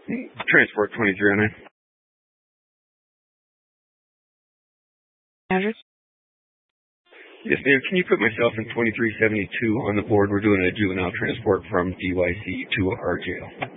Transport 2309. Address? Yes, ma'am. Can you put myself in 2372 on the board? We're doing a juvenile transport from DYC to our jail.